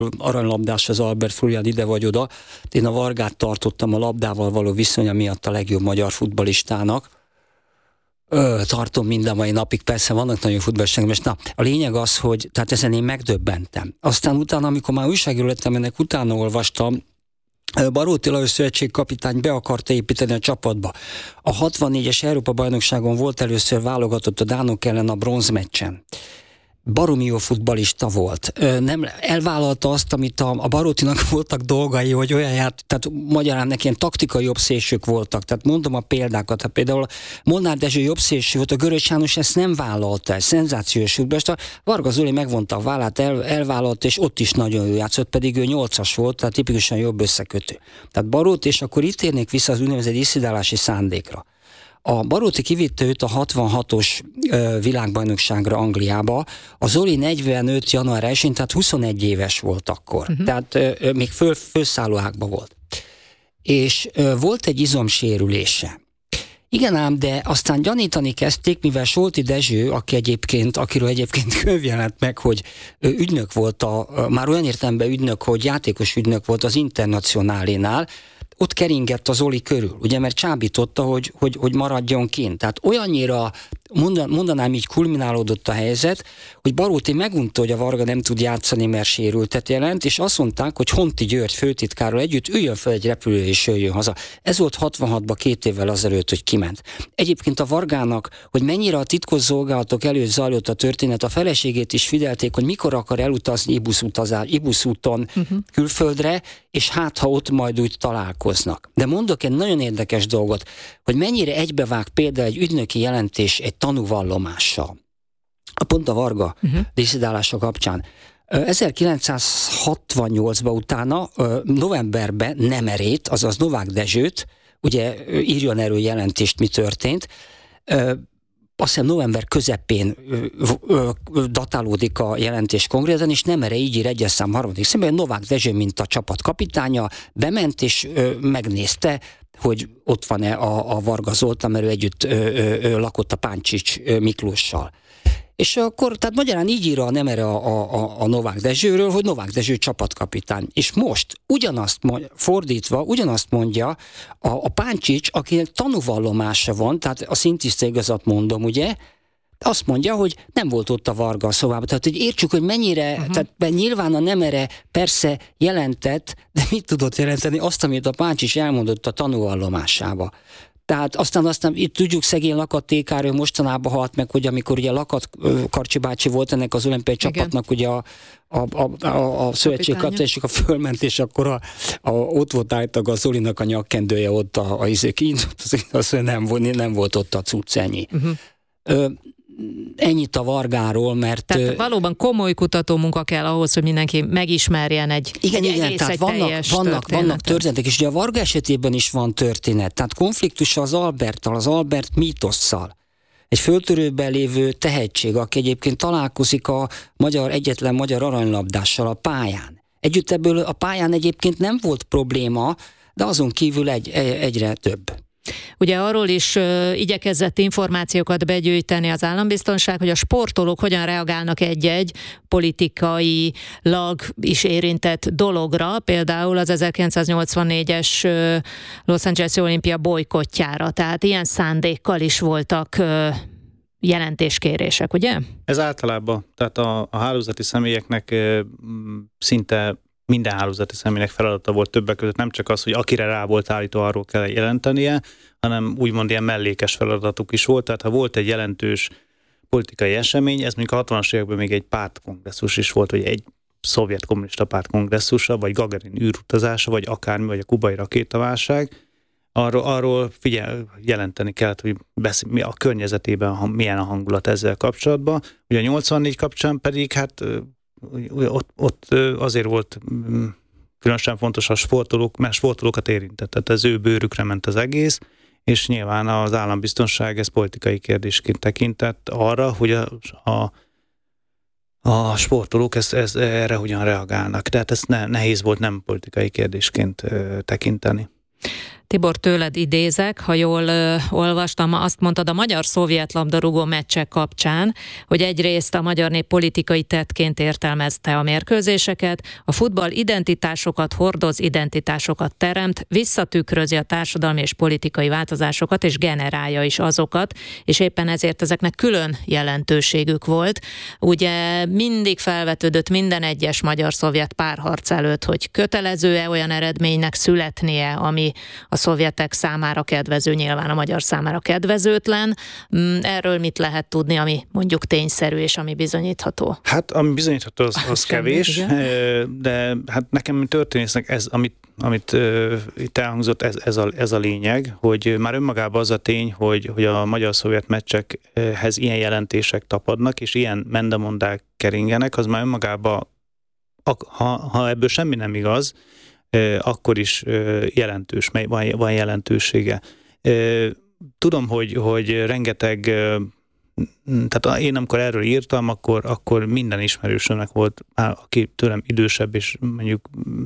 aranylabdás az Albert Florian ide vagy oda. Én a Vargát tartottam a labdával való viszonya miatt a legjobb magyar futballistának. Tartom mind a mai napig, persze vannak nagyon futballisták, és a lényeg az, hogy tehát ezen én megdöbbentem. Aztán utána, amikor már újságíró lettem, ennek utána olvastam, Baróti Lajos szövetségkapitány be akarta építeni a csapatba. A 64-es Európa-bajnokságon volt először válogatott a dánok ellen a bronzmeccsen. Baromi jó futballista volt. Nem elvállalta azt, amit a Barótinak voltak dolgai, hogy olyan járt, tehát magyarán neki ilyen taktikai jobbszélsők voltak. Tehát mondom a példákat. Például Molnár Dezső jobbszélső volt, a Görös János ezt nem vállalta, ez szenzációs futballista. Varga Zoli megvonta a vállát, elvállalta, és ott is nagyon jó játszott, pedig ő 8-as volt, tehát tipikusan jobb összekötő. Tehát Baróti, és akkor itt térnék vissza az úgynevezett disszidálási szándékra. A Baróti kivitte őt a 66-os világbajnokságra Angliába, a Zoli 45. január 1-én, tehát 21 éves volt akkor. Tehát még fölszálló ágban volt. És volt egy izomsérülése. Igen ám, de aztán gyanítani kezdték, mivel Solti Dezső, akiről egyébként könyv jelent meg, hogy ügynök volt, már olyan értelemben ügynök, hogy játékos ügynök volt az Internacionálénál, ott keringett az Zoli körül, ugye, mert csábította, hogy maradjon kint. Tehát olyannyira, mondanám így, kulminálódott a helyzet, hogy Baróti megunta, hogy a Varga nem tud játszani, mert sérültet jelent, és azt mondták, hogy Honti György főtitkárral együtt üljön fel egy repülőre és jöjjön haza. Ez volt 66-ban, 2 évvel azelőtt, hogy kiment. Egyébként a Vargának, hogy mennyire a titkos szolgálatok előtt zajlott a történet, a feleségét is figyelték, hogy mikor akar elutazni Ibuszúton külföldre, és hát ha ott majd úgy találkoznak. De mondok egy nagyon érdekes dolgot, hogy mennyire egybevág például egy ügynöki jelentés egy tanúvallomással. Pont a Varga disszidálása kapcsán. 1968-ban utána, novemberben Nemerét, azaz Novák Dezsőt, ugye írjon erről jelentést, mi történt, azt hiszem november közepén datálódik a jelentés konkrétan, és Nemere így ír egyes szám 3. szemben, Novák Dezső, mint a csapat kapitánya, bement és megnézte, hogy ott van-e a Varga Zoltán, mert ő együtt lakott a Páncsics Miklóssal. És akkor, tehát magyarán így ír a Nemere a Novák Dezsőről, hogy Novák Dezső csapatkapitány. És most ugyanazt mondja a Páncsics, akinek tanúvallomása van, tehát a szintiszta igazat mondom, ugye, azt mondja, hogy nem volt ott a Varga a szobában. Tehát, hogy értsük, hogy mennyire, tehát nyilván a Nemere persze jelentett, de mit tudott jelenteni? Azt, amit a Páncsics elmondott a tanúvallomásába. Tehát aztán itt tudjuk, szegény Lakat Tékáról mostanában halt meg, hogy amikor ugye Lakat Karcsi bácsi volt ennek az olimpiai csapatnak, ugye a szövetségkapitány, és akkor fölment, és akkor ott volt állítólag a Zolinak a nyakkendője ott az nem volt ott a cucc, ennyi. Ennyit a Vargáról, mert... Tehát valóban komoly kutatómunka kell ahhoz, hogy mindenki megismerjen egy tehát vannak történetek, és ugye a Varga esetében is van történet, tehát konfliktus az Alberttal, az Albert mítosszal. Egy föltörőben lévő tehetség, aki egyébként találkozik a egyetlen magyar aranylabdással a pályán. Együtt ebből a pályán egyébként nem volt probléma, de azon kívül egyre több. Ugye arról is igyekezett információkat begyűjteni az állambiztonság, hogy a sportolók hogyan reagálnak egy-egy politikailag is érintett dologra, például az 1984-es Los Angeles-i olimpia bojkottjára. Tehát ilyen szándékkal is voltak jelentéskérések, ugye? Ez általában, tehát a hálózati személyeknek szinte minden hálózati személynek feladata volt többek között, nem csak az, hogy akire rá volt állítva, arról kell jelentenie, hanem úgymond ilyen mellékes feladatuk is volt. Tehát ha volt egy jelentős politikai esemény, ez mondjuk a 60-as években még egy pártkongresszus is volt, vagy egy szovjet kommunista pártkongresszusa, vagy Gagarin űrutazása, vagy akármi, vagy a kubai rakétaválság, arról jelenteni kellett, hogy a környezetében milyen a hangulat ezzel kapcsolatban. Ugye a 84 kapcsán pedig hát ott azért volt különösen fontos a sportolók, mert sportolókat érintett, tehát az ő bőrükre ment az egész, és nyilván az állambiztonság ez politikai kérdésként tekintett arra, hogy a sportolók erre hogyan reagálnak. Tehát ez nehéz volt nem politikai kérdésként tekinteni. Tibor, tőled idézek, ha jól olvastam, azt mondtad a magyar-szovjet labdarúgó meccsek kapcsán, hogy egyrészt a magyar nép politikai tettként értelmezte a mérkőzéseket, a futball identitásokat hordoz, identitásokat teremt, visszatükrözi a társadalmi és politikai változásokat, és generálja is azokat, és éppen ezért ezeknek külön jelentőségük volt. Ugye mindig felvetődött minden egyes magyar-szovjet párharc előtt, hogy kötelező-e olyan eredménynek születnie, ami a szovjetek számára kedvező, nyilván a magyar számára kedvezőtlen. Erről mit lehet tudni, ami mondjuk tényszerű és ami bizonyítható? Hát ami bizonyítható, az kevés, de hát nekem történésznek ez, amit itt elhangzott, ez a lényeg, hogy már önmagában az a tény, hogy a magyar-szovjet meccsekhez ilyen jelentések tapadnak, és ilyen mendemondák keringenek, az már önmagában, ha ebből semmi nem igaz, akkor is jelentős, van jelentősége. Tudom, hogy rengeteg, tehát én amikor erről írtam, akkor minden ismerősömnek volt, aki tőlem idősebb, és mondjuk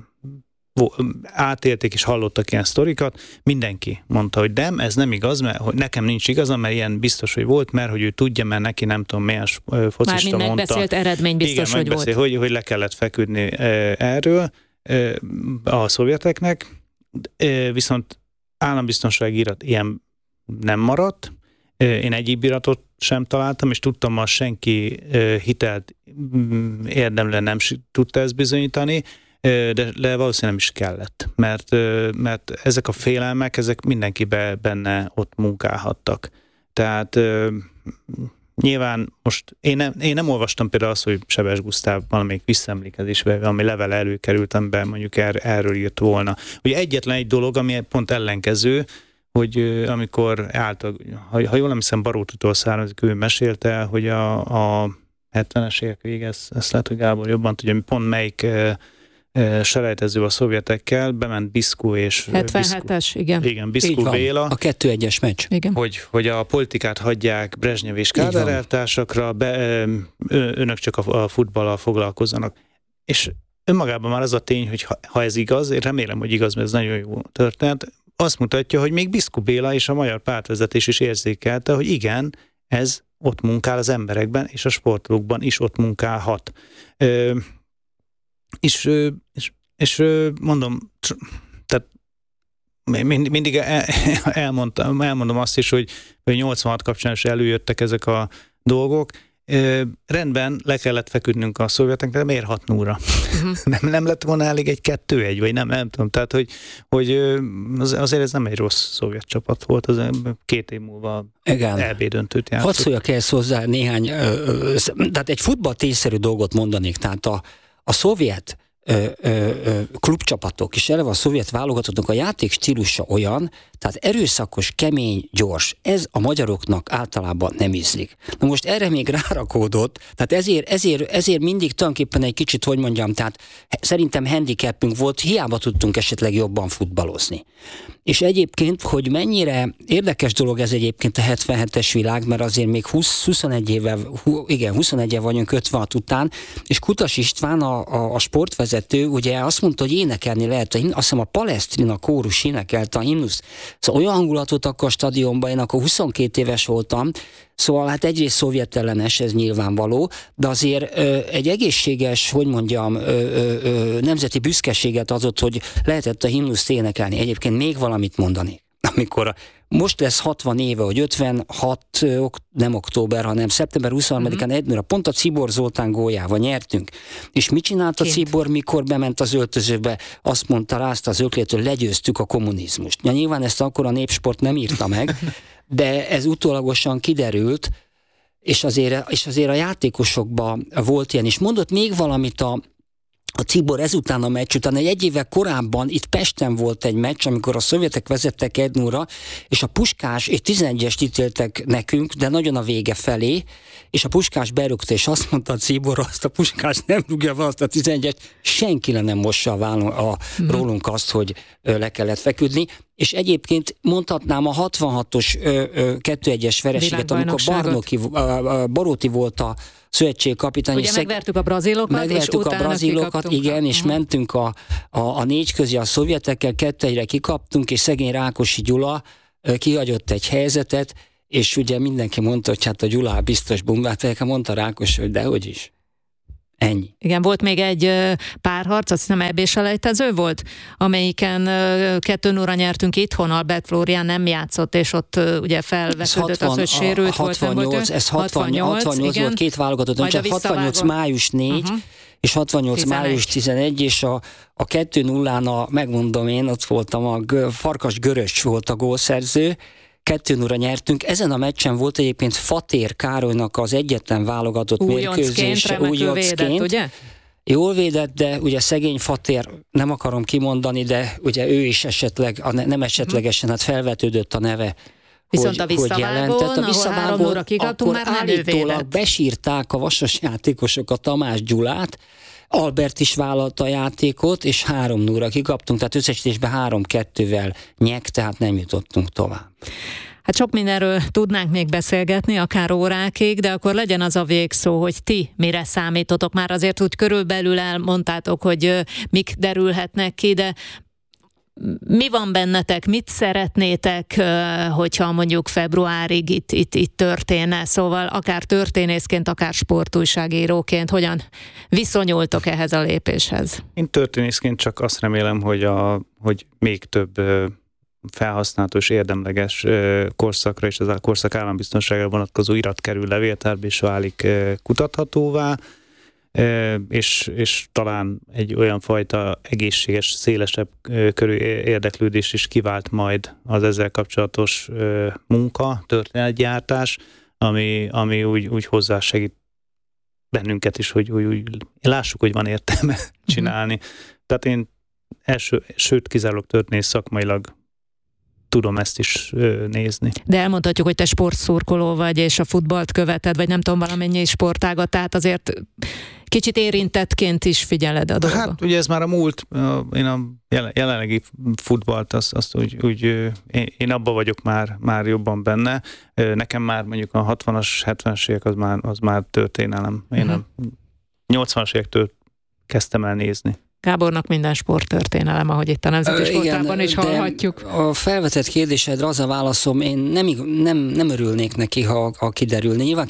átélték és hallottak ilyen sztorikat, mindenki mondta, hogy nem, ez nem igaz, mert hogy nekem nincs igazam, mert ilyen biztos, hogy volt, mert hogy ő tudja, mert neki nem tudom milyen focista mondta. Mármint megbeszélt eredmény biztos, igen, hogy volt. Hogy le kellett feküdni erről a szovjeteknek, viszont állambiztonsági irat ilyen nem maradt, én egyéb iratot sem találtam, és tudtam, hogy senki hitelt érdemlen nem tudta ezt bizonyítani, de valószínűleg nem is kellett, mert ezek a félelmek, ezek mindenki benne ott munkálhattak. Tehát nyilván most én nem olvastam például azt, hogy Sebes Gusztáv valamelyik visszaemlékezésben, ami levele előkerült, amiben mondjuk erről írt volna. Ugye egyetlen egy dolog, ami pont ellenkező, hogy amikor ha jól nem hiszem, Barótitól származik, ő mesélte, hogy a 70-es évek vége, ezt lehet, hogy Gábor jobban tudja, pont melyik selejtező a szovjetekkel, bement Biszkó és 77-es, igen. Igen, Biszkó Béla. A 2-1-es meccs. Igen. Hogy a politikát hagyják Brezsnyev és Kádár elvtársakra, önök csak a futballal foglalkozzanak. És önmagában már az a tény, hogy ha ez igaz, én remélem, hogy igaz, mert ez nagyon jó történet, azt mutatja, hogy még Biszkó Béla és a magyar pártvezetés is érzékelte, hogy igen, ez ott munkál az emberekben, és a sportolókban is ott munkálhat. És mondom, tehát mindig elmondom azt is, hogy 86 kapcsán is előjöttek ezek a dolgok. Rendben, le kellett feküdnünk a szovjeteknek, de miért 6-0-ra? Nem lett volna elég egy 2-1, vagy nem tudom. Tehát, hogy azért ez nem egy rossz szovjet csapat volt, az 2 év múlva EB döntőt játszott. Hadd szóljak ehhez hozzá néhány, tehát egy futballtényszerű dolgot mondanék, tehát a szovjet klubcsapatok, és eleve a szovjet válogatottak a játék stílusa olyan, tehát erőszakos, kemény, gyors. Ez a magyaroknak általában nem ízlik. Na most erre még rárakódott, tehát ezért mindig tulajdonképpen egy kicsit, hogy mondjam, tehát szerintem handicapünk volt, hiába tudtunk esetleg jobban futballozni. És egyébként, hogy mennyire érdekes dolog ez egyébként a 77-es világ, mert azért még 21 éve vagyunk 56 után, és Kutas István, a sportvezető, ugye azt mondta, hogy énekelni lehet, azt hiszem a Palestrina kórus énekelte a himnuszt. Szóval olyan hangulatot akkor a stadionban, én akkor 22 éves voltam, szóval hát egyrészt szovjetellenes, ez nyilvánvaló, de azért egy egészséges, hogy mondjam, nemzeti büszkeséget adott, hogy lehetett a himnuszt énekelni. Egyébként még valamit mondanék. Amikor most lesz 60 éve, hogy 56, nem október, hanem szeptember 23-án Ednőre, pont a Czibor Zoltán góljával nyertünk. És mit csinált a Czibor, mikor bement az öltözőbe? Azt mondta, rázta az öklétől, legyőztük a kommunizmust. Ja, nyilván ezt akkor a Népsport nem írta meg, de ez utólagosan kiderült, és azért a játékosokban volt ilyen. És mondott még valamit a Czibor ezután a meccs után, egy évvel korábban itt Pesten volt egy meccs, amikor a szovjetek vezettek 1-0-ra, és a Puskás, egy 11-est ítéltek nekünk, de nagyon a vége felé, és a Puskás berúgta, és azt mondta a Czibor, azt a Puskás nem rúgja van azt a 11-est, senki le nem mossa rólunk azt, hogy le kellett feküdni. és egyébként mondhatnám a 66-os 2-1-es vereséget, amikor Baróti volt a szövetségkapitány. Ugye megvertük a brazilokat, és utána igen, és mentünk a 4 közé a szovjetekkel, 2-1-re kikaptunk, és szegény Rákosi Gyula kihagyott egy helyzetet, és ugye mindenki mondta, hogy hát a Gyula biztos bombát, mondta Rákos, hogy dehogy is. Ennyi. Igen, volt még egy párharc, azt hiszem EB-selejtező volt, amelyiken 2-0-ra nyertünk itthon, Albert Flórián nem játszott, és ott ugye felvetődött az, hogy sérült volt. 68 volt, 2 válogatott, csak 68 május 4, és 68 május 11, és a 2-0-án, megmondom én, ott voltam, a Farkas Görös volt a gólszerző, 2-0-ra nyertünk. Ezen a meccsen volt egyébként Fatér Károlynak az egyetlen válogatott mérkőzése. Újoncként, ugye? Jól védett, de ugye szegény Fatér, nem akarom kimondani, de ugye ő is esetleg, nem esetlegesen, hát felvetődött a neve. Viszont a visszavágón, ahol 3-0-ra kikaptunk, már nem ő védett. Besírták a Vasas játékosok a Tamás Gyulát, Albert is vállalta a játékot, és 3-0-ra kikaptunk, tehát összesítésben 3-2-vel nyek, tehát nem jutottunk tovább. Hát sok mindenről tudnánk még beszélgetni, akár órákig, de akkor legyen az a végszó, hogy ti mire számítotok. Már azért úgy körülbelül elmondtátok, hogy mik derülhetnek ki, de mi van bennetek, mit szeretnétek, hogyha mondjuk februárig itt történne? Szóval akár történészként, akár sportújságíróként, hogyan viszonyultok ehhez a lépéshez? Én történészként csak azt remélem, hogy még több felhasználható és érdemleges korszakra és az a korszak állambiztonságára vonatkozó irat kerül levéltárba és válik kutathatóvá, és talán egy olyan fajta egészséges, szélesebb körű érdeklődés is kivált majd az ezzel kapcsolatos munka, történetgyártás, ami úgy hozzásegít bennünket is, hogy lássuk, hogy van értelme csinálni. Tehát én sőt kizárólag történész szakmailag tudom ezt is nézni. De elmondhatjuk, hogy te sportszurkoló vagy, és a futballt követed, vagy nem tudom, valamennyi sportágat, tehát azért kicsit érintettként is figyeled a dolgot. Hát ugye ez már a múlt, én a jelenlegi futballt, azt én abba vagyok már jobban benne. Nekem már mondjuk a 60-as, 70-es évek az már történelem. Én a 80-as évektől kezdtem el nézni. Gábornak minden sporttörténelem, ahogy itt a Nemzeti Sportában is hallhatjuk. A felvetett kérdésedre az a válaszom, én nem örülnék neki, ha kiderülne. Nyilván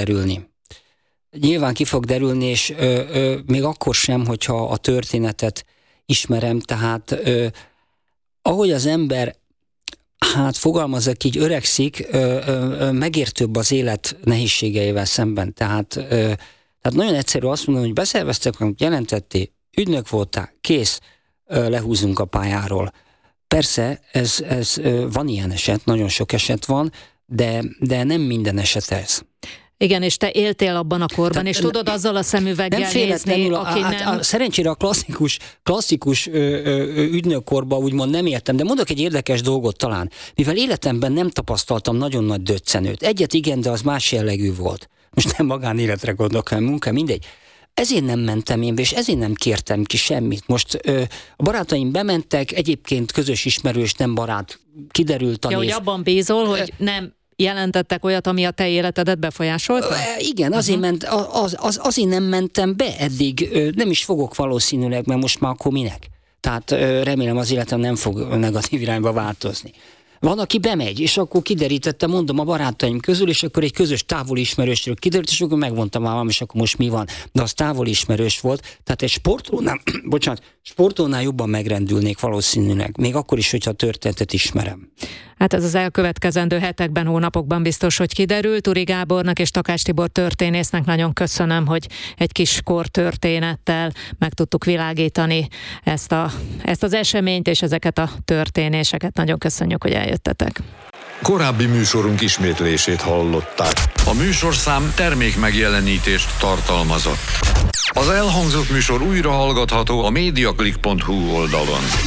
ki fog derülni, és még akkor sem, hogyha a történetet ismerem, tehát ahogy az ember, hát fogalmazok így, öregszik, megértőbb az élet nehézségeivel szemben. Tehát nagyon egyszerű azt mondani, hogy beszerveztek, amit jelentettél, ügynök voltál, kész, lehúzunk a pályáról. Persze, ez van ilyen eset, nagyon sok eset van, de nem minden eset ez. Igen, és te éltél abban a korban, és tudod azzal a szemüveggel nézni, aki nem... Szerencsére a klasszikus ügynökkorban úgymond nem éltem, de mondok egy érdekes dolgot talán. Mivel életemben nem tapasztaltam nagyon nagy döccenőt. Egyet igen, de az más jellegű volt. Most nem magánéletre gondolok, hanem munka, mindegy. Ezért nem mentem én be, és ezért nem kértem ki semmit. Most a barátaim bementek, egyébként közös ismerős, nem barát, kiderült a név. Hogy abban bízol, hogy nem jelentettek olyat, ami a te életedet befolyásolta? Igen, azért, azért nem mentem be eddig, nem is fogok valószínűleg, mert most már akkor minek? Tehát remélem az életem nem fog negatív irányba változni. Van, aki bemegy, és akkor kiderítette, mondom, a barátaim közül, és akkor egy közös távoli ismerősről kiderült, és akkor megmondtam már, és akkor most mi van. De az távoli ismerős volt, tehát egy sportolónál jobban megrendülnék valószínűleg, még akkor is, hogyha a történetet ismerem. Hát ez az elkövetkezendő hetekben, hónapokban biztos, hogy kiderült. Uri Gábornak és Takács Tibor történésznek nagyon köszönöm, hogy egy kis kortörténettel meg tudtuk világítani ezt az eseményt és ezeket a történéseket. Nagyon köszönjük, hogy eljöttetek. Korábbi műsorunk ismétlését hallották. A műsorszám termékmegjelenítést tartalmazott. Az elhangzott műsor újra hallgatható a mediaclick.hu oldalon.